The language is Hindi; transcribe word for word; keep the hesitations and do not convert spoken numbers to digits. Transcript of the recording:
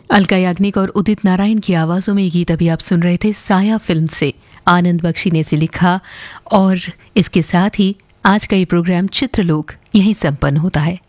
अलका याग्निक और उदित नारायण की आवाज़ों में ये गीत अभी आप सुन रहे थे साया फिल्म से। आनंद बख्शी ने इसे लिखा और इसके साथ ही आज का ये प्रोग्राम चित्रलोक यहीं संपन्न होता है।